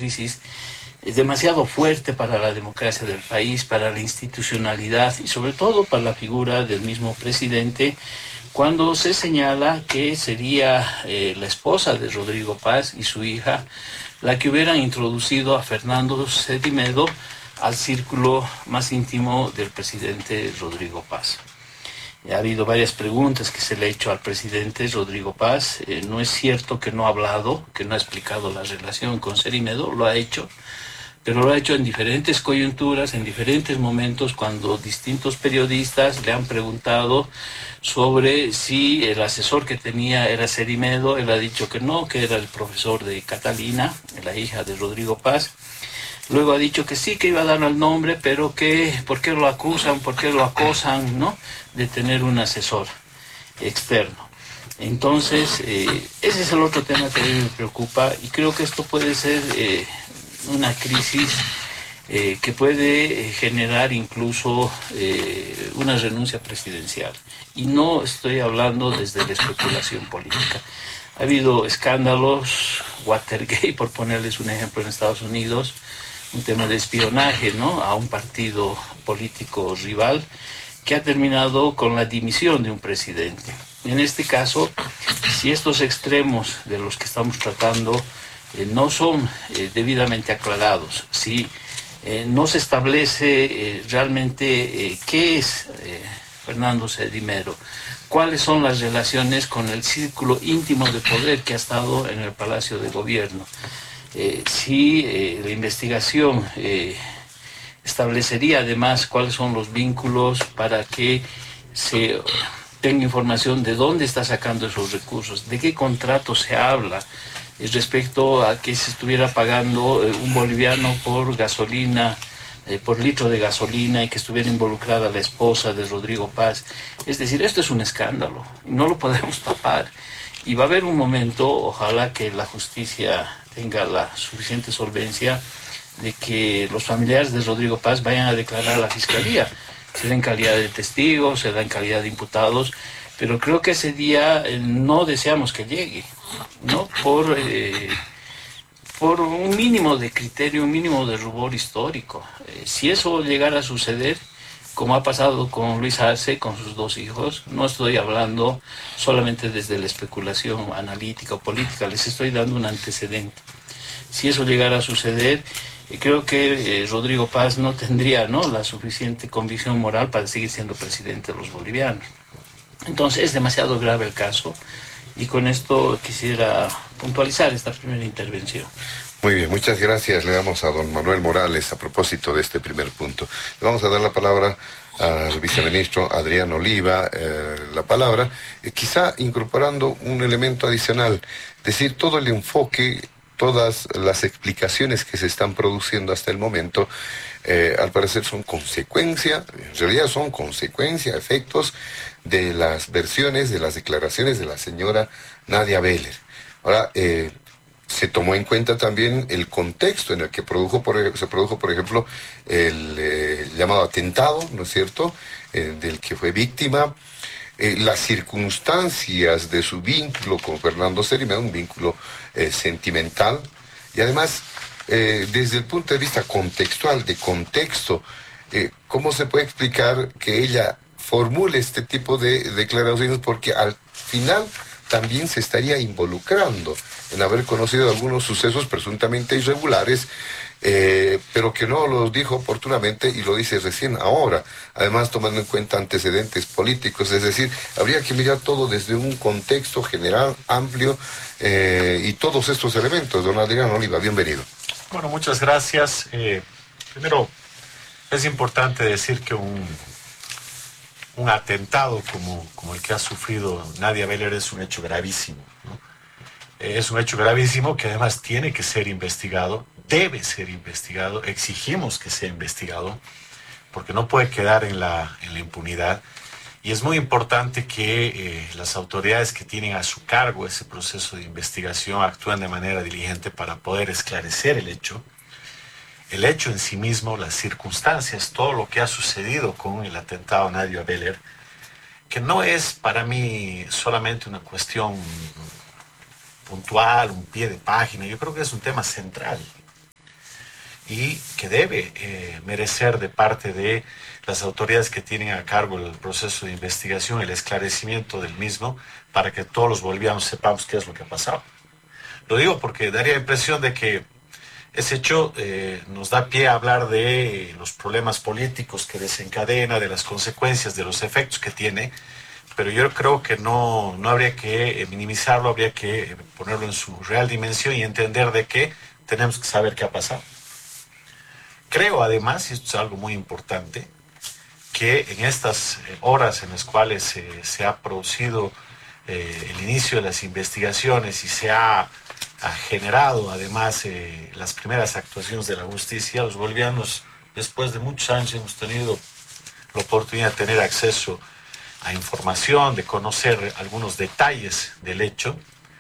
crisis demasiado fuerte para la democracia del país, para la institucionalidad y sobre todo para la figura del mismo presidente, cuando se señala que sería la esposa de Rodrigo Paz y su hija la que hubieran introducido a Fernando Sedimedo al círculo más íntimo del presidente Rodrigo Paz. Ha habido varias preguntas que se le ha hecho al presidente Rodrigo Paz. No es cierto que no ha hablado, que no ha explicado la relación con Sedimedo, lo ha hecho, pero lo ha hecho en diferentes coyunturas, en diferentes momentos, cuando distintos periodistas le han preguntado sobre si el asesor que tenía era Sedimedo. Él ha dicho que no, que era el profesor de Catalina, la hija de Rodrigo Paz. Luego ha dicho que sí, que iba a dar el nombre, pero que por qué lo acusan, por qué lo acosan, ¿no?, de tener un asesor externo. Entonces, ese es el otro tema que a mí me preocupa, y creo que esto puede ser una crisis que puede generar incluso una renuncia presidencial. Y no estoy hablando desde la especulación política. Ha habido escándalos, Watergate, por ponerles un ejemplo, en Estados Unidos, un tema de espionaje, ¿no?, a un partido político rival, que ha terminado con la dimisión de un presidente. En este caso, si estos extremos de los que estamos tratando no son debidamente aclarados, si no se establece realmente qué es Fernando Sedimedo, cuáles son las relaciones con el círculo íntimo de poder que ha estado en el Palacio de Gobierno, si la investigación establecería además cuáles son los vínculos para que se tenga información de dónde está sacando esos recursos, de qué contrato se habla respecto a que se estuviera pagando un boliviano por gasolina, por litro de gasolina, y que estuviera involucrada la esposa de Rodrigo Paz. Es decir, esto es un escándalo, no lo podemos tapar. Y va a haber un momento, ojalá que la justicia tenga la suficiente solvencia, de que los familiares de Rodrigo Paz vayan a declarar a la Fiscalía. Se da en calidad de testigos, se da en calidad de imputados, pero creo que ese día no deseamos que llegue, ¿no? Por un mínimo de criterio, un mínimo de rubor histórico. Si eso llegara a suceder, como ha pasado con Luis Arce, con sus dos hijos, no estoy hablando solamente desde la especulación analítica o política, les estoy dando un antecedente. Si eso llegara a suceder, creo que Rodrigo Paz no tendría, ¿no?, la suficiente convicción moral para seguir siendo presidente de los bolivianos. Entonces es demasiado grave el caso, y con esto quisiera puntualizar esta primera intervención. Muy bien, muchas gracias. Le damos a don Manuel Morales a propósito de este primer punto. Le vamos a dar la palabra al viceministro Adrián Oliva, quizá incorporando un elemento adicional, es decir, todo el enfoque, todas las explicaciones que se están produciendo hasta el momento, al parecer son consecuencia, en realidad son consecuencia, efectos de las versiones, de las declaraciones de la señora Nadia Beller. Ahora, se tomó en cuenta también el contexto en el que se produjo, por ejemplo, el llamado atentado, ¿no es cierto?, del que fue víctima, las circunstancias de su vínculo con Fernando Sedimedo, un vínculo sentimental, y además, desde el punto de vista contextual, de contexto, ¿cómo se puede explicar que ella formule este tipo de declaraciones? Porque al final también se estaría involucrando en haber conocido algunos sucesos presuntamente irregulares, pero que no los dijo oportunamente y lo dice recién ahora, además tomando en cuenta antecedentes políticos. Es decir, habría que mirar todo desde un contexto general, amplio, y todos estos elementos. Don Adrián Oliva, bienvenido. Bueno, muchas gracias. Primero, es importante decir que un atentado como el que ha sufrido Nadia Beller es un hecho gravísimo, ¿no? Es un hecho gravísimo que además tiene que ser investigado, debe ser investigado, exigimos que sea investigado, porque no puede quedar en la impunidad. Y es muy importante que las autoridades que tienen a su cargo ese proceso de investigación actúen de manera diligente para poder esclarecer el hecho en sí mismo, las circunstancias, todo lo que ha sucedido con el atentado a Nadia Beller, que no es para mí solamente una cuestión puntual, un pie de página. Yo creo que es un tema central. y que debe merecer de parte de las autoridades que tienen a cargo el proceso de investigación el esclarecimiento del mismo para que todos los bolivianos sepamos qué es lo que ha pasado. Lo digo porque daría la impresión de que ese hecho nos da pie a hablar de los problemas políticos que desencadena, de las consecuencias, de los efectos que tiene, pero yo creo que no habría que minimizarlo, habría que ponerlo en su real dimensión y entender de que tenemos que saber qué ha pasado. Creo además, y esto es algo muy importante, que en estas horas en las cuales se ha producido el inicio de las investigaciones y se ha generado además las primeras actuaciones de la justicia, los bolivianos después de muchos años hemos tenido la oportunidad de tener acceso a información, de conocer algunos detalles del hecho,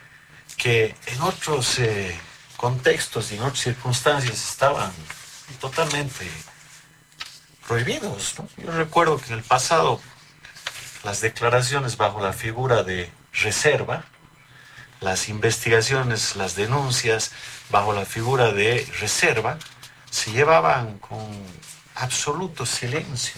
que en otros contextos y en otras circunstancias estaban totalmente prohibidos, ¿no? Yo recuerdo que en el pasado las declaraciones bajo la figura de reserva, las investigaciones, las denuncias bajo la figura de reserva, se llevaban con absoluto silencio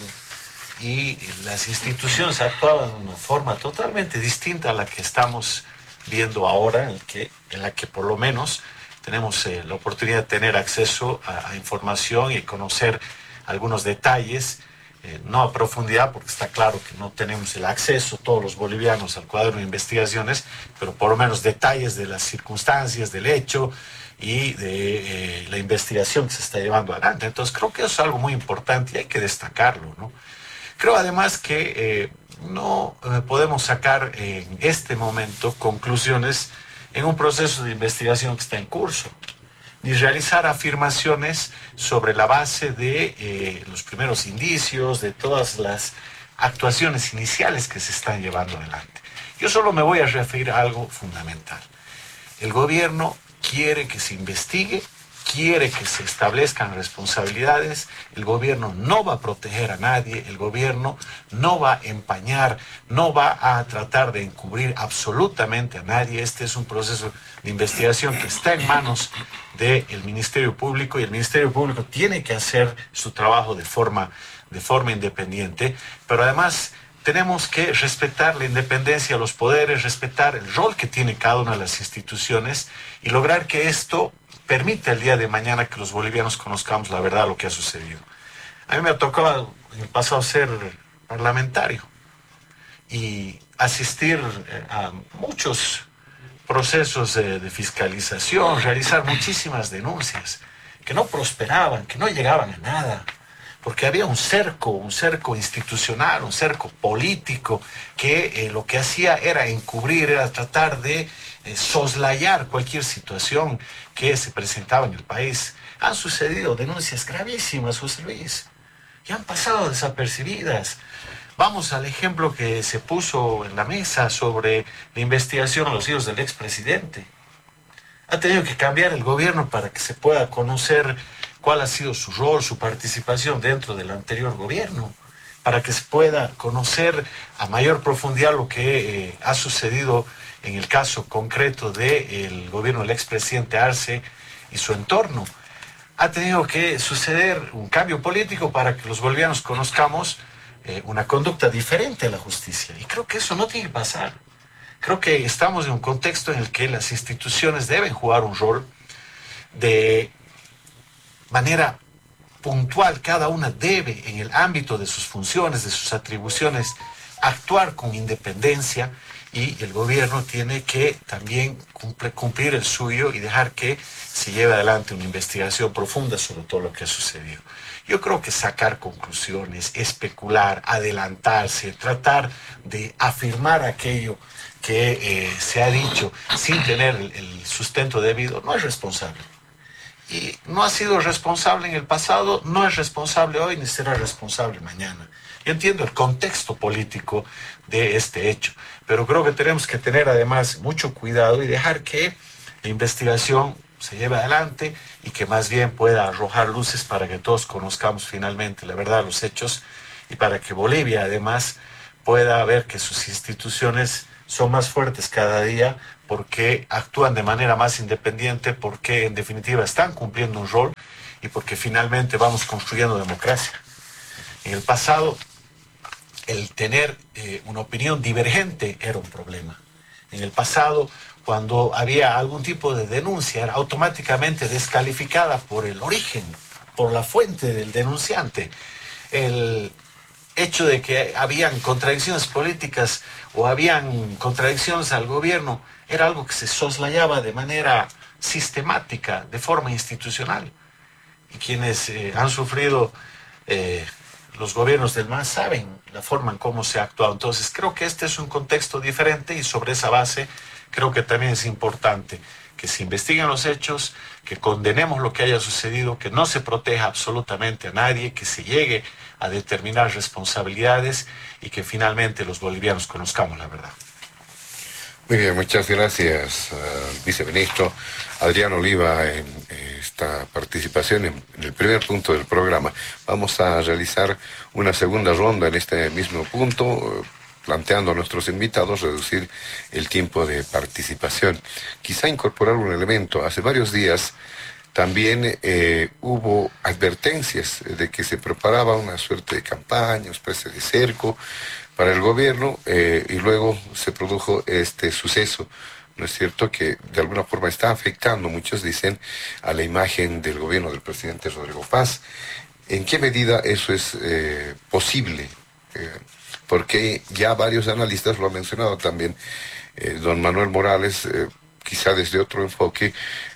y las instituciones actuaban de una forma totalmente distinta a la que estamos viendo ahora, en la que por lo menos tenemos la oportunidad de tener acceso a información y conocer algunos detalles, no a profundidad, porque está claro que no tenemos el acceso todos los bolivianos al cuadro de investigaciones, pero por lo menos detalles de las circunstancias del hecho y de la investigación que se está llevando adelante. Entonces creo que eso es algo muy importante y hay que destacarlo, ¿no? Creo además que no podemos sacar en este momento conclusiones en un proceso de investigación que está en curso, ni realizar afirmaciones sobre la base de los primeros indicios, de todas las actuaciones iniciales que se están llevando adelante. Yo solo me voy a referir a algo fundamental. El gobierno quiere que se investigue, quiere que se establezcan responsabilidades, el gobierno no va a proteger a nadie, el gobierno no va a empañar, no va a tratar de encubrir absolutamente a nadie. Este es un proceso de investigación que está en manos del Ministerio Público y el Ministerio Público tiene que hacer su trabajo de forma independiente, pero además tenemos que respetar la independencia de los poderes, respetar el rol que tiene cada una de las instituciones y lograr que esto permita el día de mañana que los bolivianos conozcamos la verdad de lo que ha sucedido. A mí me ha tocado en el pasado ser parlamentario y asistir a muchos procesos de fiscalización, realizar muchísimas denuncias que no prosperaban, que no llegaban a nada, porque había un cerco institucional, un cerco político que lo que hacía era encubrir, era tratar de soslayar cualquier situación que se presentaba en el país. Han sucedido denuncias gravísimas, José Luis, y han pasado desapercibidas. Vamos al ejemplo que se puso en la mesa sobre la investigación a los hijos del expresidente. Ha tenido que cambiar el gobierno para que se pueda conocer cuál ha sido su rol, su participación dentro del anterior gobierno, para que se pueda conocer a mayor profundidad lo que ha sucedido en el caso concreto del gobierno del expresidente Arce y su entorno. Ha tenido que suceder un cambio político para que los bolivianos conozcamos una conducta diferente a la justicia. Y creo que eso no tiene que pasar. Creo que estamos en un contexto en el que las instituciones deben jugar un rol de manera puntual. Cada una debe, en el ámbito de sus funciones, de sus atribuciones, actuar con independencia y el gobierno tiene que también cumplir el suyo y dejar que se lleve adelante una investigación profunda sobre todo lo que ha sucedido. Yo creo que sacar conclusiones, especular, adelantarse, tratar de afirmar aquello que se ha dicho sin tener el sustento debido, no es responsable. Y no ha sido responsable en el pasado, no es responsable hoy, ni será responsable mañana. Yo entiendo el contexto político de este hecho, pero creo que tenemos que tener además mucho cuidado y dejar que la investigación se lleve adelante y que más bien pueda arrojar luces para que todos conozcamos finalmente la verdad de los hechos y para que Bolivia además pueda ver que sus instituciones son más fuertes cada día porque actúan de manera más independiente, porque en definitiva están cumpliendo un rol y y porque finalmente vamos construyendo democracia. En el pasado, el tener una opinión divergente era un problema. En el pasado, cuando había algún tipo de denuncia, era automáticamente descalificada por el origen, por la fuente del denunciante. El hecho de que habían contradicciones políticas o habían contradicciones al gobierno era algo que se soslayaba de manera sistemática, de forma institucional. Y quienes han sufrido los gobiernos del MAS saben la forma en cómo se ha actuado. Entonces creo que este es un contexto diferente y sobre esa base creo que también es importante que se investiguen los hechos, que condenemos lo que haya sucedido, que no se proteja absolutamente a nadie, que se llegue a determinar responsabilidades y que finalmente los bolivianos conozcamos la verdad. Muy bien, muchas gracias al viceministro Adrián Oliva en esta participación en el primer punto del programa. Vamos a realizar una segunda ronda en este mismo punto, planteando a nuestros invitados reducir el tiempo de participación. Quizá incorporar un elemento. Hace varios días también hubo advertencias de que se preparaba una suerte de campaña, una especie de cerco para el gobierno, y luego se produjo este suceso, ¿no es cierto?, que de alguna forma está afectando, muchos dicen, a la imagen del gobierno del presidente Rodrigo Paz. ¿En qué medida eso es posible? Porque ya varios analistas lo han mencionado también, don Manuel Morales, quizá desde otro enfoque.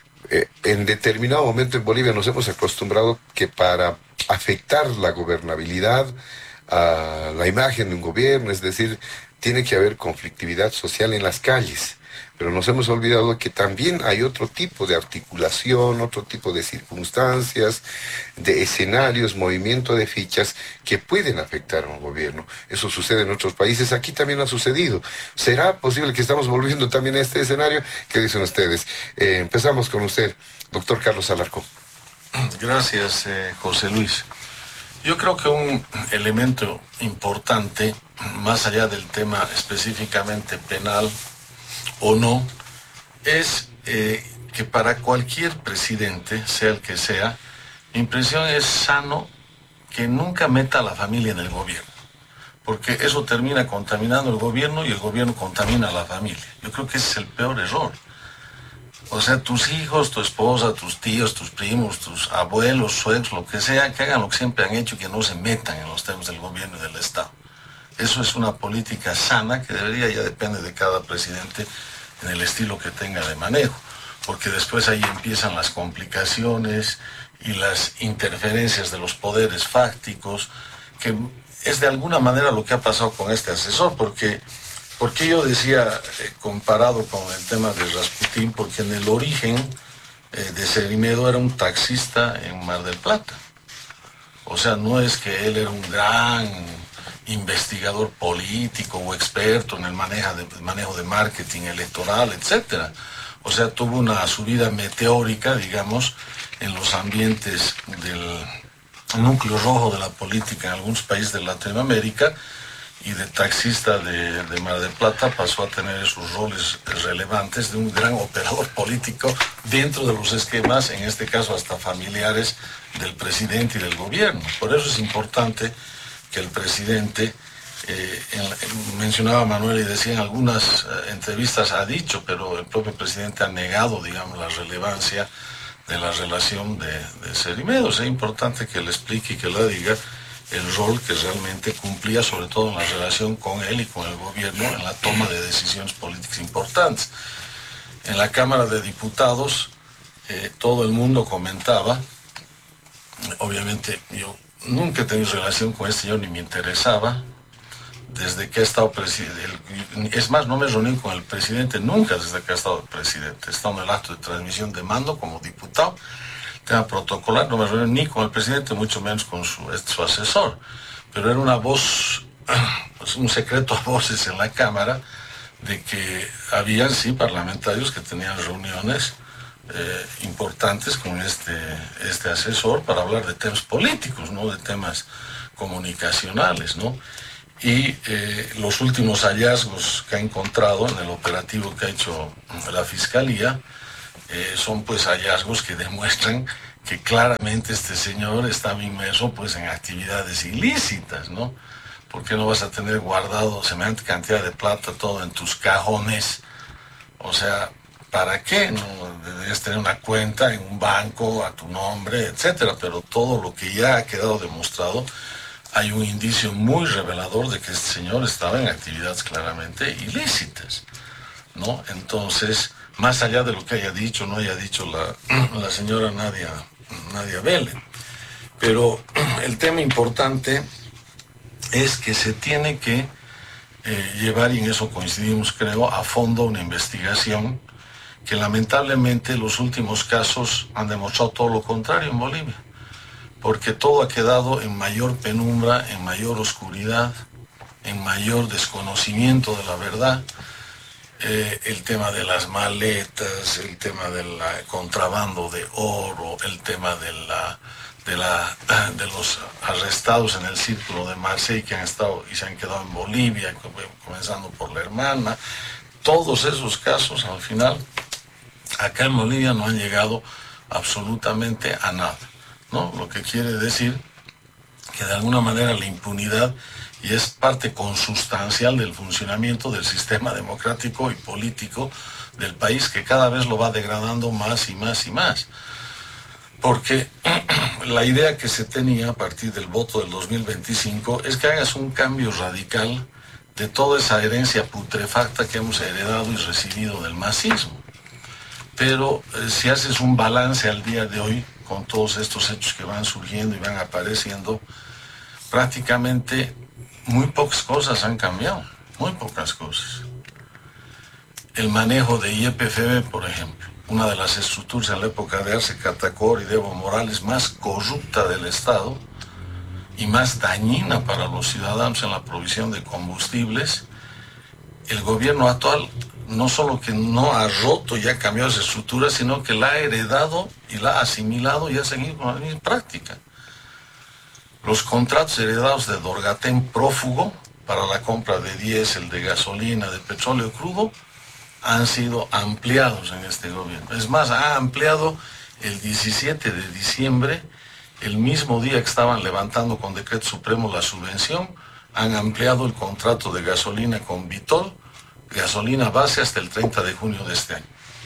En determinado momento en Bolivia nos hemos acostumbrado que para afectar la gobernabilidad, a la imagen de un gobierno, es decir, tiene que haber conflictividad social en las calles. Pero nos hemos olvidado que también hay otro tipo de articulación, otro tipo de circunstancias, de escenarios, movimiento de fichas que pueden afectar a un gobierno. Eso sucede en otros países, aquí también ha sucedido. ¿Será posible que estamos volviendo también a este escenario? ¿Qué dicen ustedes? Empezamos con usted, doctor Carlos Alarcón. Gracias, José Luis. Yo creo que un elemento importante, más allá del tema específicamente penal o no, es que para cualquier presidente, sea el que sea, mi impresión es sano que nunca meta a la familia en el gobierno, porque eso termina contaminando el gobierno y el gobierno contamina a la familia. Yo creo que ese es el peor error. O sea, tus hijos, tu esposa, tus tíos, tus primos, tus abuelos, suegros, lo que sea, que hagan lo que siempre han hecho, que no se metan en los temas del gobierno y del Estado. Eso es una política sana que debería, ya depende de cada presidente, en el estilo que tenga de manejo, porque después ahí empiezan las complicaciones y las interferencias de los poderes fácticos, que es de alguna manera lo que ha pasado con este asesor, porque yo decía, comparado con el tema de Rasputín, porque en el origen de Cerimedo era un taxista en Mar del Plata. O sea, no es que él era un gran investigador político o experto en el manejo de marketing electoral, etc. O sea, tuvo una subida meteórica, digamos, en los ambientes del núcleo rojo de la política en algunos países de Latinoamérica, y de taxista de Mar del Plata pasó a tener esos roles relevantes de un gran operador político dentro de los esquemas, en este caso hasta familiares del presidente y del gobierno. Por eso es importante que el presidente, mencionaba Manuel y decía en algunas entrevistas ha dicho, pero el propio presidente ha negado, digamos, la relevancia de la relación de Cerimedo. Es importante que le explique y que le diga el rol que realmente cumplía, sobre todo en la relación con él y con el gobierno, en la toma de decisiones políticas importantes. En la Cámara de Diputados, todo el mundo comentaba, obviamente yo nunca he tenido relación con este señor ni me interesaba, desde que ha estado presidente. Es más, no me reuní con el presidente nunca desde que ha estado presidente. He estado en el acto de transmisión de mando como diputado, tema protocolar, no me reuní ni con el presidente, mucho menos con su asesor. Pero era una voz, pues un secreto a voces en la Cámara, de que habían, sí, parlamentarios que tenían reuniones importantes con este asesor para hablar de temas políticos, no de temas comunicacionales, ¿no? Y los últimos hallazgos que ha encontrado en el operativo que ha hecho la Fiscalía son pues hallazgos que demuestran que claramente este señor estaba inmerso pues en actividades ilícitas, ¿no? ¿Por qué no vas a tener guardado semejante cantidad de plata todo en tus cajones? O sea, ¿para qué? No debes tener una cuenta en un banco a tu nombre, etcétera, pero todo lo que ya ha quedado demostrado, hay un indicio muy revelador de que este señor estaba en actividades claramente ilícitas, ¿no? Entonces, más allá de lo que haya dicho, no haya dicho la señora Nadia Vélez, pero el tema importante es que se tiene que llevar, y en eso coincidimos creo, a fondo una investigación que lamentablemente los últimos casos han demostrado todo lo contrario en Bolivia, porque todo ha quedado en mayor penumbra, en mayor oscuridad, en mayor desconocimiento de la verdad. El tema de las maletas, el tema del contrabando de oro, el tema de los arrestados en el círculo de Marseille que han estado y se han quedado en Bolivia, comenzando por la hermana. Todos esos casos al final acá en Bolivia no han llegado absolutamente a nada, ¿no? Lo que quiere decir que de alguna manera la impunidad, y es parte consustancial del funcionamiento del sistema democrático y político del país, que cada vez lo va degradando más y más y más. Porque la idea que se tenía a partir del voto del 2025 es que hagas un cambio radical de toda esa herencia putrefacta que hemos heredado y recibido del masismo. Pero si haces un balance al día de hoy, con todos estos hechos que van surgiendo y van apareciendo, prácticamente muy pocas cosas han cambiado, muy pocas cosas. El manejo de YPFB, por ejemplo, una de las estructuras en la época de Arce Catacor y de Evo Morales más corrupta del Estado y más dañina para los ciudadanos en la provisión de combustibles, el gobierno actual no solo que no ha roto y ha cambiado esa estructura, sino que la ha heredado y la ha asimilado y ha seguido con la misma práctica. Los contratos heredados de Dorgatén prófugo para la compra de diésel, de gasolina, de petróleo crudo, han sido ampliados en este gobierno. Es más, ha ampliado el 17 de diciembre, el mismo día que estaban levantando con decreto supremo la subvención, han ampliado el contrato de gasolina con Vitol, gasolina base hasta el 30 de junio de este año.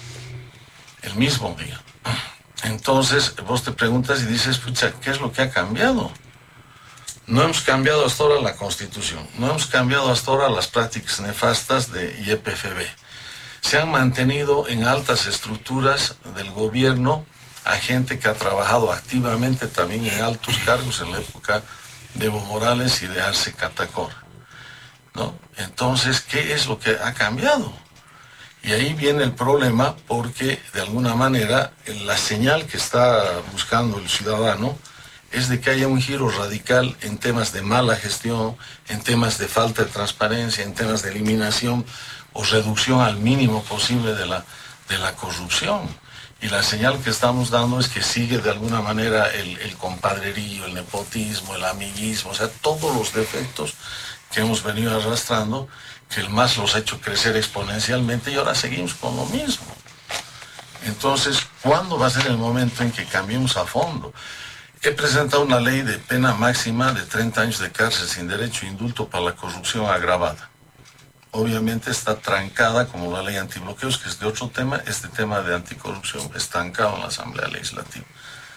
El mismo día. Entonces, vos te preguntas y dices, pucha, ¿qué es lo que ha cambiado? No hemos cambiado hasta ahora la Constitución, no hemos cambiado hasta ahora las prácticas nefastas de YPFB. Se han mantenido en altas estructuras del gobierno a gente que ha trabajado activamente también en altos cargos en la época de Evo Morales y de Arce Catacor, ¿no? Entonces, ¿qué es lo que ha cambiado? Y ahí viene el problema, porque de alguna manera la señal que está buscando el ciudadano es de que haya un giro radical en temas de mala gestión, en temas de falta de transparencia, en temas de eliminación o reducción al mínimo posible de la corrupción. Y la señal que estamos dando es que sigue de alguna manera el compadrerío, el nepotismo, el amiguismo, o sea, todos los defectos que hemos venido arrastrando, que el MAS los ha hecho crecer exponencialmente y ahora seguimos con lo mismo. Entonces, ¿cuándo va a ser el momento en que cambiemos a fondo? He presentado una ley de pena máxima de 30 años de cárcel sin derecho a indulto para la corrupción agravada. Obviamente está trancada como la ley antibloqueos, que es de otro tema. Este tema de anticorrupción estancado en la Asamblea Legislativa.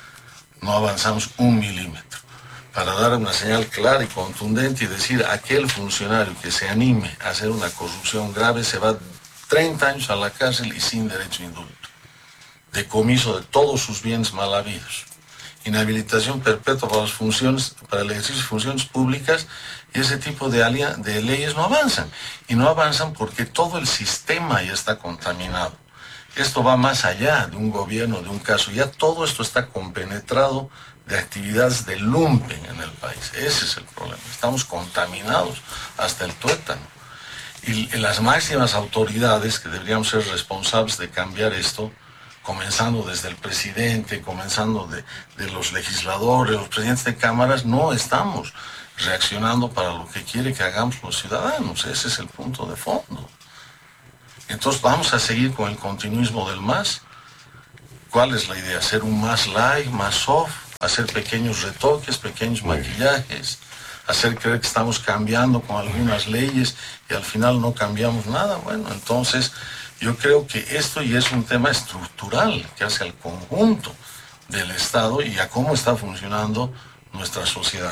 No avanzamos un milímetro. Para dar una señal clara y contundente y decir a aquel funcionario que se anime a hacer una corrupción grave se va 30 años a la cárcel y sin derecho a indulto. Decomiso de todos sus bienes mal habidos. Inhabilitación perpetua para las funciones, para el ejercicio de funciones públicas, y ese tipo de leyes no avanzan. Y no avanzan porque todo el sistema ya está contaminado. Esto va más allá de un gobierno, de un caso. Ya todo esto está compenetrado de actividades de lumpen en el país. Ese es el problema. Estamos contaminados hasta el tuétano. Y las máximas autoridades que deberíamos ser responsables de cambiar esto, comenzando desde el presidente, comenzando de los legisladores, los presidentes de cámaras, no estamos reaccionando para lo que quiere que hagamos los ciudadanos. Ese es el punto de fondo. Entonces vamos a seguir con el continuismo del MAS. ¿Cuál es la idea? ¿Hacer un más light, más soft? ¿Hacer pequeños retoques, pequeños maquillajes? ¿Hacer creer que estamos cambiando con algunas leyes y al final no cambiamos nada? Bueno, entonces yo creo que esto ya es un tema estructural que hace al conjunto del Estado y a cómo está funcionando nuestra sociedad.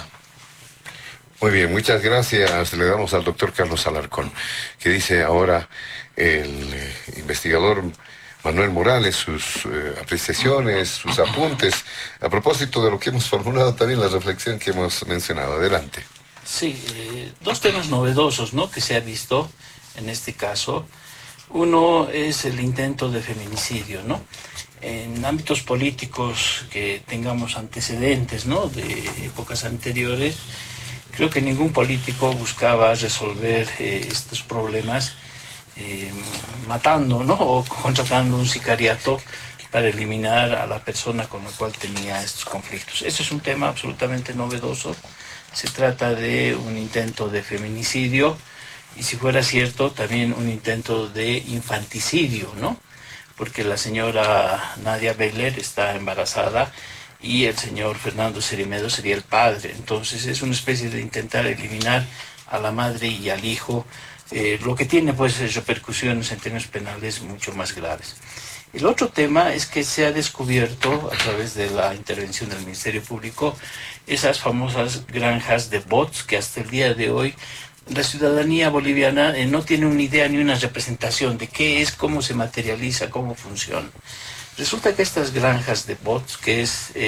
Muy bien, muchas gracias. Le damos al doctor Carlos Alarcón, que dice ahora el investigador Manuel Morales, sus apreciaciones, sus apuntes, a propósito de lo que hemos formulado también, la reflexión que hemos mencionado. Adelante. Sí, dos temas novedosos, ¿no?, que se ha visto en este caso. Uno es el intento de feminicidio, ¿no? En ámbitos políticos que tengamos antecedentes, ¿no?, de épocas anteriores, creo que ningún político buscaba resolver estos problemas matando, ¿no?, o contratando un sicariato para eliminar a la persona con la cual tenía estos conflictos. Ese es un tema absolutamente novedoso. Se trata de un intento de feminicidio y, si fuera cierto, también un intento de infanticidio, ¿no?, porque la señora Nadia Beler está embarazada y el señor Fernando Cerimedo sería el padre. Entonces es una especie de intentar eliminar a la madre y al hijo, lo que tiene pues repercusiones en términos penales mucho más graves. El otro tema es que se ha descubierto a través de la intervención del Ministerio Público esas famosas granjas de bots que hasta el día de hoy la ciudadanía boliviana no tiene una idea ni una representación de qué es, cómo se materializa, cómo funciona. Resulta que estas granjas de bots, que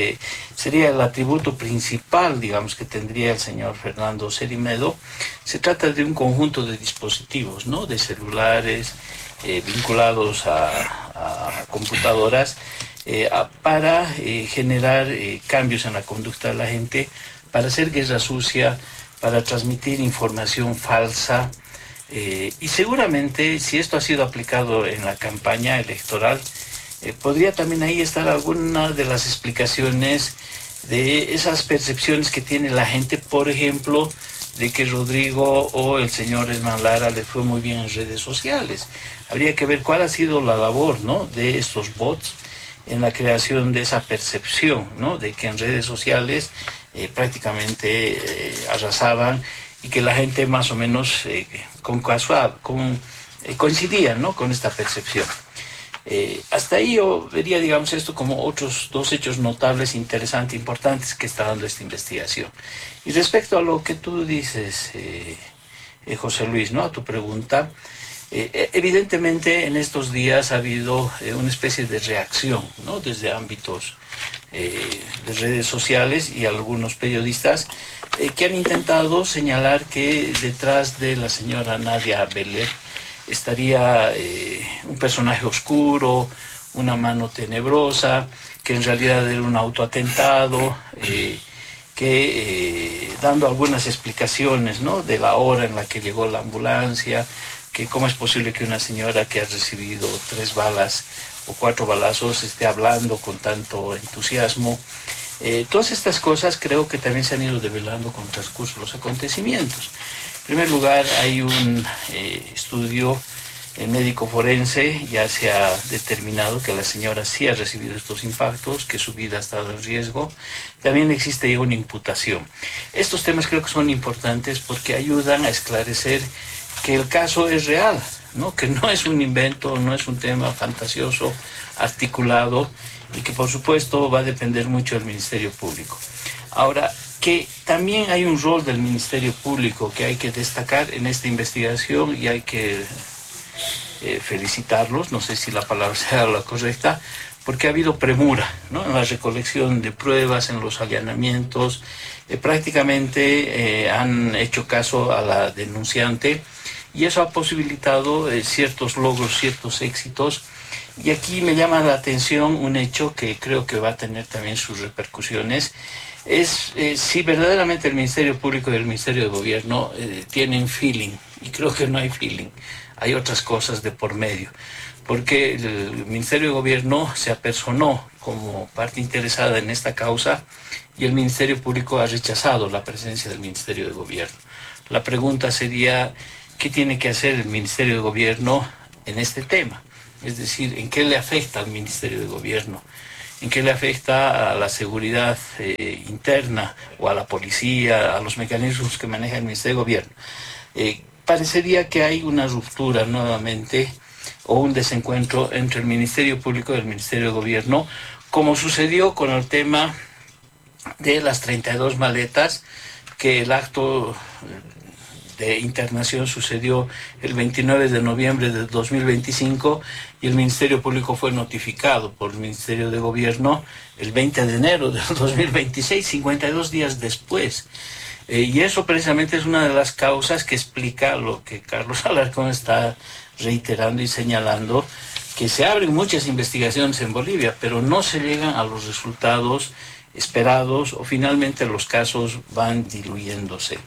sería el atributo principal, digamos, que tendría el señor Fernando Cerimedo, se trata de un conjunto de dispositivos, ¿no?, de celulares vinculados a computadoras para generar cambios en la conducta de la gente, para hacer guerra sucia, para transmitir información falsa. Y seguramente, si esto ha sido aplicado en la campaña electoral, podría también ahí estar alguna de las explicaciones de esas percepciones que tiene la gente, por ejemplo, de que Rodrigo o el señor Esman Lara le fue muy bien en redes sociales. Habría que ver cuál ha sido la labor, ¿no?, de estos bots en la creación de esa percepción, ¿no?, de que en redes sociales prácticamente arrasaban y que la gente más o menos coincidía, ¿no?, con esta percepción. Hasta ahí yo vería, digamos, esto como otros dos hechos notables, interesantes, importantes que está dando esta investigación. Y respecto a lo que tú dices, José Luis, ¿no?, a tu pregunta, evidentemente en estos días ha habido una especie de reacción, ¿no?, desde ámbitos de redes sociales y algunos periodistas que han intentado señalar que detrás de la señora Nadia Beler estaría un personaje oscuro, una mano tenebrosa, que en realidad era un autoatentado, dando algunas explicaciones, ¿no?, de la hora en la que llegó la ambulancia, que cómo es posible que una señora que ha recibido 3 balas o 4 balazos esté hablando con tanto entusiasmo. Todas estas cosas creo que también se han ido develando con el transcurso de los acontecimientos. En primer lugar, hay un estudio médico forense, ya se ha determinado que la señora sí ha recibido estos impactos, que su vida ha estado en riesgo. También existe una imputación. Estos temas creo que son importantes porque ayudan a esclarecer que el caso es real, ¿no?, que no es un invento, no es un tema fantasioso, articulado, y que por supuesto va a depender mucho del Ministerio Público. Ahora, que también hay un rol del Ministerio Público que hay que destacar en esta investigación y hay que felicitarlos, no sé si la palabra sea la correcta, porque ha habido premura, ¿no?, en la recolección de pruebas, en los allanamientos. Prácticamente han hecho caso a la denunciante y eso ha posibilitado ciertos logros, ciertos éxitos. Y aquí me llama la atención un hecho que creo que va a tener también sus repercusiones. Es si verdaderamente el Ministerio Público y el Ministerio de Gobierno tienen feeling, y creo que no hay feeling, hay otras cosas de por medio, porque el Ministerio de Gobierno se apersonó como parte interesada en esta causa y el Ministerio Público ha rechazado la presencia del Ministerio de Gobierno. La pregunta sería, ¿qué tiene que hacer el Ministerio de Gobierno en este tema? es decir, en qué le afecta al Ministerio de Gobierno, en qué le afecta a la seguridad interna o a la policía, a los mecanismos que maneja el Ministerio de Gobierno. Parecería que hay una ruptura nuevamente o un desencuentro entre el Ministerio Público y el Ministerio de Gobierno, como sucedió con el tema de las 32 maletas, que el acto de internación sucedió el 29 de noviembre de 2025 y el Ministerio Público fue notificado por el Ministerio de Gobierno el 20 de enero de 2026, 52 días después. Y eso precisamente es una de las causas que explica lo que Carlos Alarcón está reiterando y señalando, que se abren muchas investigaciones en Bolivia, pero no se llegan a los resultados esperados o finalmente los casos van diluyéndose.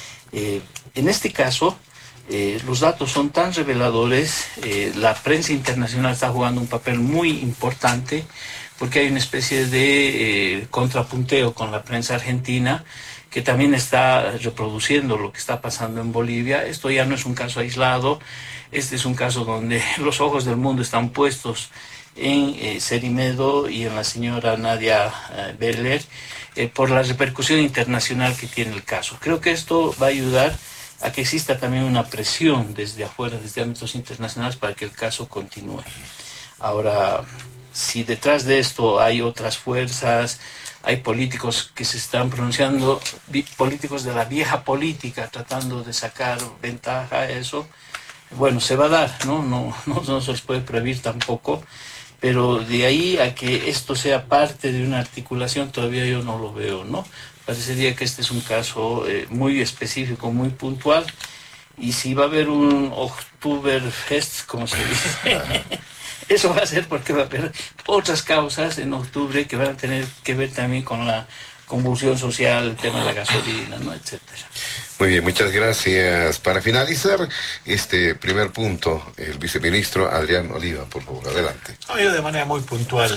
En este caso, los datos son tan reveladores, la prensa internacional está jugando un papel muy importante porque hay una especie de contrapunteo con la prensa argentina que también está reproduciendo lo que está pasando en Bolivia. Esto ya no es un caso aislado, este es un caso donde los ojos del mundo están puestos en Cerimedo y en la señora Nadia Beller por la repercusión internacional que tiene el caso. Creo que esto va a ayudar a que exista también una presión desde afuera, desde ámbitos internacionales, para que el caso continúe. Ahora, si detrás de esto hay otras fuerzas, hay políticos que se están pronunciando, políticos de la vieja política, tratando de sacar ventaja a eso, bueno, se va a dar, no se les puede prohibir tampoco, pero de ahí a que esto sea parte de una articulación todavía yo no lo veo, ¿no? Parecería que este es un caso muy específico, muy puntual, y si va a haber un Oktoberfest, como se dice, eso va a ser porque va a haber otras causas en octubre que van a tener que ver también con la convulsión social, el tema de la gasolina, ¿no?, etcétera. Muy bien, muchas gracias. Para finalizar este primer punto, el viceministro Adrián Oliva, por favor, adelante. No, yo de manera muy puntual,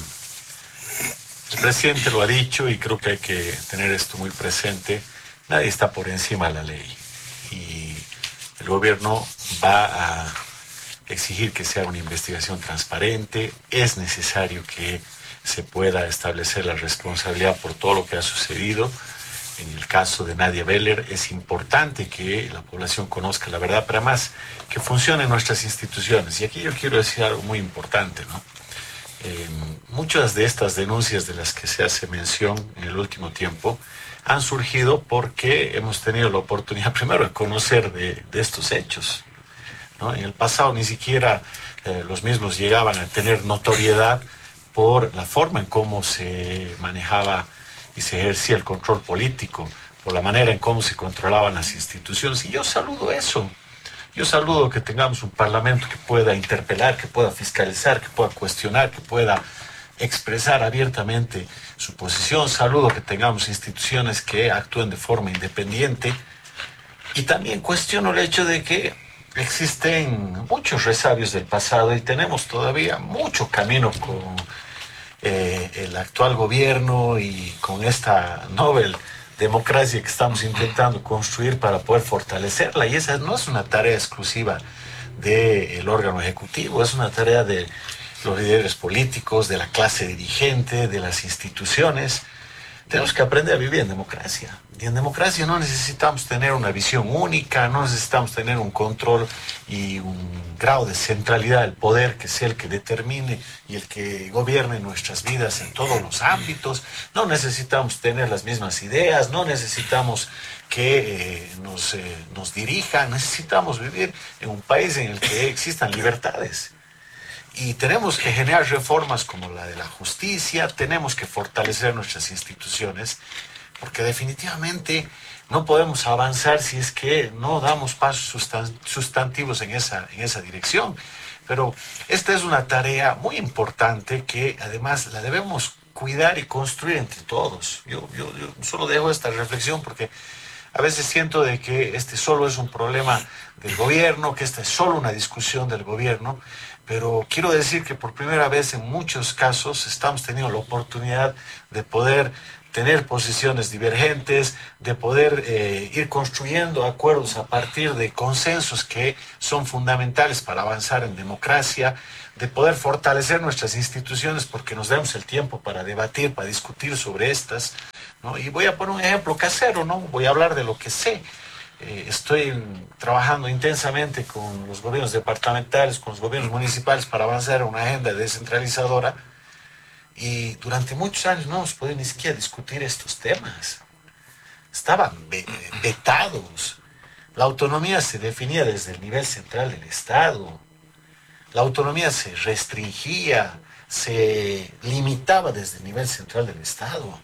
el presidente lo ha dicho y creo que hay que tener esto muy presente. Nadie está por encima de la ley y el gobierno va a exigir que sea una investigación transparente. Es necesario que se pueda establecer la responsabilidad por todo lo que ha sucedido. En el caso de Nadia Beller es importante que la población conozca la verdad, pero además que funcionen nuestras instituciones. Y aquí yo quiero decir algo muy importante, ¿no? Muchas de estas denuncias de las que se hace mención en el último tiempo han surgido porque hemos tenido la oportunidad primero de conocer de estos hechos, ¿no? En el pasado ni siquiera los mismos llegaban a tener notoriedad por la forma en cómo se manejaba y se ejercía el control político, por la manera en cómo se controlaban las instituciones. Y yo saludo eso. Yo saludo que tengamos un parlamento que pueda interpelar, que pueda fiscalizar, que pueda cuestionar, que pueda expresar abiertamente su posición. Saludo que tengamos instituciones que actúen de forma independiente. Y también cuestiono el hecho de que existen muchos resabios del pasado y tenemos todavía mucho camino con el actual gobierno y con esta Nobel democracia que estamos intentando construir para poder fortalecerla, y esa no es una tarea exclusiva del órgano ejecutivo, es una tarea de los líderes políticos, de la clase dirigente, de las instituciones. Tenemos que aprender a vivir en democracia. Y en democracia no necesitamos tener una visión única, no necesitamos tener un control y un grado de centralidad del poder que sea el que determine y el que gobierne nuestras vidas en todos los ámbitos. No necesitamos tener las mismas ideas, no necesitamos que nos dirijan, necesitamos vivir en un país en el que existan libertades. Y tenemos que generar reformas como la de la justicia, tenemos que fortalecer nuestras instituciones, porque definitivamente no podemos avanzar si es que no damos pasos sustantivos en esa dirección. Pero esta es una tarea muy importante que además la debemos cuidar y construir entre todos. Yo solo dejo esta reflexión porque a veces siento de que este solo es un problema del gobierno, que esta es solo una discusión del gobierno, pero quiero decir que por primera vez en muchos casos estamos teniendo la oportunidad de poder tener posiciones divergentes, de poder ir construyendo acuerdos a partir de consensos que son fundamentales para avanzar en democracia, de poder fortalecer nuestras instituciones porque nos damos el tiempo para debatir, para discutir sobre estas, ¿no? Y voy a poner un ejemplo casero, ¿no? Voy a hablar de lo que sé. Estoy trabajando intensamente con los gobiernos departamentales, con los gobiernos municipales para avanzar en una agenda descentralizadora. Y durante muchos años no hemos podido ni siquiera discutir estos temas. Estaban vetados. La autonomía se definía desde el nivel central del Estado. La autonomía se restringía, se limitaba desde el nivel central del Estado.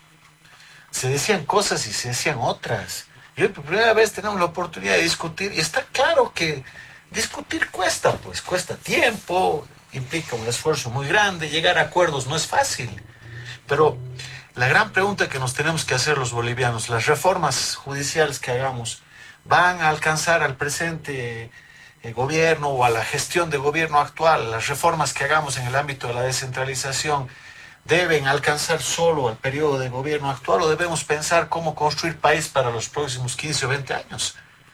Se decían cosas y se decían otras. Y hoy por primera vez tenemos la oportunidad de discutir. Y está claro que discutir cuesta, pues cuesta tiempo, implica un esfuerzo muy grande, llegar a acuerdos no es fácil. Pero la gran pregunta que nos tenemos que hacer los bolivianos, las reformas judiciales que hagamos, ¿van a alcanzar al presente gobierno o a la gestión de gobierno actual? Las reformas que hagamos en el ámbito de la descentralización, ¿deben alcanzar solo al periodo de gobierno actual o debemos pensar cómo construir país para los próximos 15 o 20 años?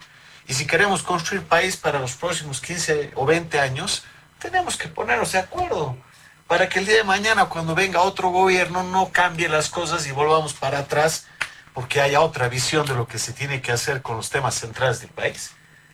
Y si queremos construir país para los próximos 15 o 20 años, tenemos que ponernos de acuerdo para que el día de mañana, cuando venga otro gobierno, no cambie las cosas y volvamos para atrás porque haya otra visión de lo que se tiene que hacer con los temas centrales del país.